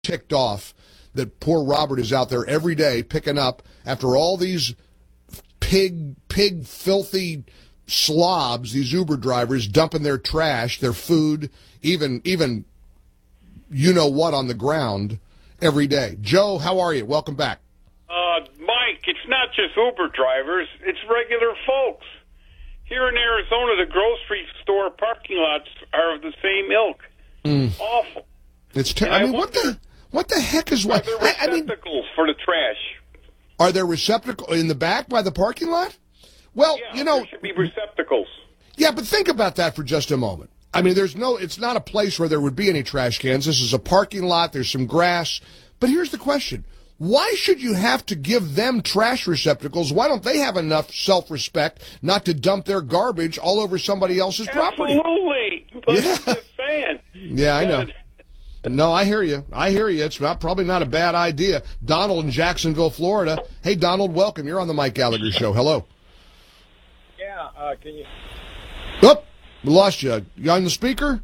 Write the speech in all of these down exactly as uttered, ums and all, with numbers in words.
ticked off that poor Robert is out there every day picking up after all these pig, pig, filthy slobs, these Uber drivers dumping their trash, their food, even, even, you know what, on the ground every day. Joe, how are you? Welcome back. Uh, Mike, it's not just Uber drivers, it's regular folks. Here in Arizona, the grocery store parking lots are of the same ilk. Mm. Awful. It's ter- I mean, what the what the heck is what? Are there I, I mean, receptacles for the trash? Are there receptacles in the back by the parking lot? Well, Yeah, you know, there should be receptacles. yeah, but think about that for just a moment. I mean, there's no, it's not a place where there would be any trash cans. This is a parking lot. There's some grass. But here's the question. Why should you have to give them trash receptacles? Why don't they have enough self-respect not to dump their garbage all over somebody else's property? Absolutely. But Yeah. I'm just saying. Yeah, I know. No, I hear you. I hear you. It's not, probably not a bad idea. Donald in Jacksonville, Florida. Hey, Donald, welcome. You're on the Mike Gallagher Show. Hello. Yeah, uh, can you... Oh, we lost you. You on the speaker?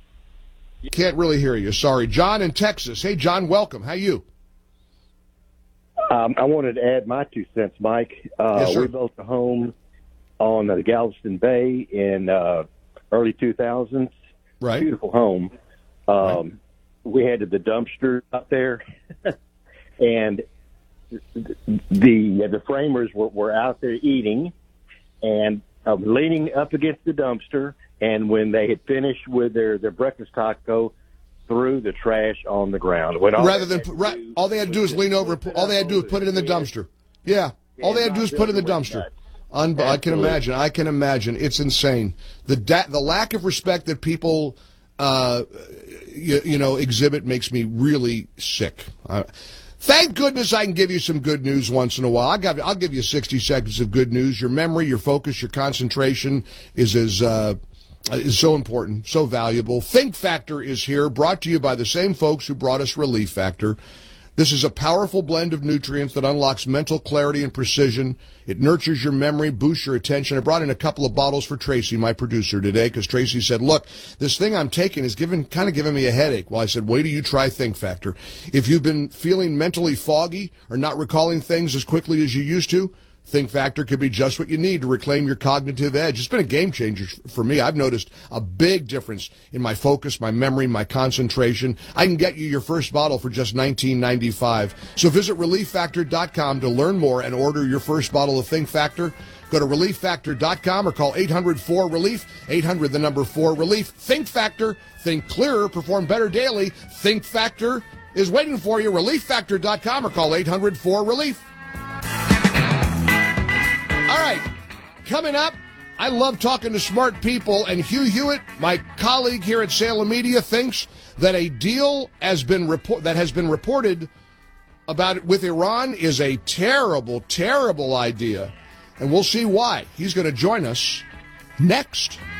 Can't really hear you. Sorry. John in Texas. Hey, John, welcome. How you? Um, I wanted to add my two cents, Mike. Uh, Yes, sir. we built a home on the Galveston Bay in uh, early two thousands. Right. Beautiful home. Um, Right. We had the dumpster up there, and the the framers were, were out there eating, and uh, leaning up against the dumpster. And when they had finished with their, their breakfast taco, threw the trash on the ground. When all Rather they than, had to right, do all they had to do is was lean just over. flip it All they had to do up is put it in the over dumpster. Yeah. All they had to do is put it in the dumpster. Un- I can imagine. I can imagine. It's insane. The da- the lack of respect that people, uh, you, you know, exhibit makes me really sick. Uh, thank goodness I can give you some good news once in a while. I got. I'll give you sixty seconds of good news. Your memory, your focus, your concentration is as uh, is so important, so valuable. Think Factor is here, brought to you by the same folks who brought us Relief Factor. This is a powerful blend of nutrients that unlocks mental clarity and precision. It nurtures your memory, boosts your attention. I brought in a couple of bottles for Tracy, my producer, today, because Tracy said, look, this thing I'm taking is giving, kind of giving me a headache. Well, I said, wait till you try Think Factor. If you've been feeling mentally foggy or not recalling things as quickly as you used to, Think Factor could be just what you need to reclaim your cognitive edge. It's been a game changer for me. I've noticed a big difference in my focus, my memory, my concentration. I can get you your first bottle for just nineteen ninety-five. So visit relief factor dot com to learn more and order your first bottle of Think Factor. Go to relief factor dot com or call eight hundred four relief, eight hundred the number four relief. Think Factor, think clearer, perform better daily. Think Factor is waiting for you. relief factor dot com or call eight hundred four relief. All right, coming up, I love talking to smart people, and Hugh Hewitt, my colleague here at Salem Media, thinks that a deal has been report that has been reported about it with Iran is a terrible, terrible idea, and we'll see why. He's going to join us next.